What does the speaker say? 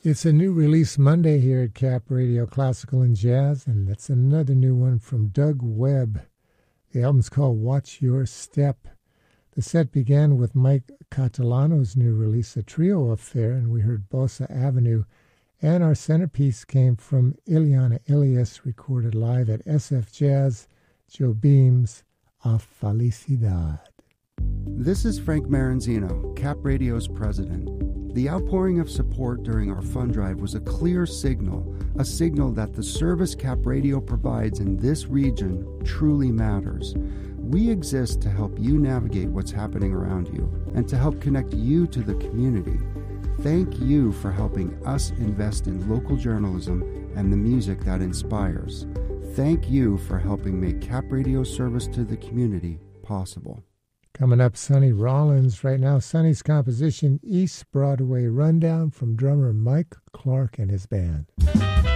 It's a new release Monday here at Cap Radio Classical and Jazz, and that's another new one from Doug Webb. The album's called Watch Your Step. The set began with Mike Catalano's new release, a trio affair, and we heard Bossa Avenue. And our centerpiece came from Ileana Elias, recorded live at SF Jazz, Joe Beam's A Felicidad. This is Frank Maranzino, Cap Radio's president. The outpouring of support during our fund drive was a clear signal, a signal that the service Cap Radio provides in this region truly matters. We exist to help you navigate what's happening around you and to help connect you to the community. Thank you for helping us invest in local journalism and the music that inspires. Thank you for helping make Cap Radio's service to the community possible. Coming up, Sonny Rollins. Right now, Sonny's composition, East Broadway Rundown, from drummer Mike Clark and his band.